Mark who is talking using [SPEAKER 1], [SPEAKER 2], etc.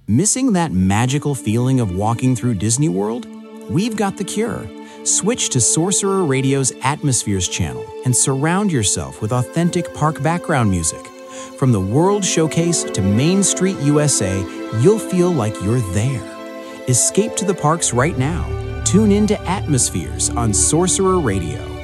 [SPEAKER 1] Missing that magical feeling of walking through Disney World? We've got the cure. Switch to Sorcerer Radio's Atmospheres channel and surround yourself with authentic park background music. From the World Showcase to Main Street USA, you'll feel like you're there. Escape to the parks right now. Tune in to Atmospheres on Sorcerer Radio.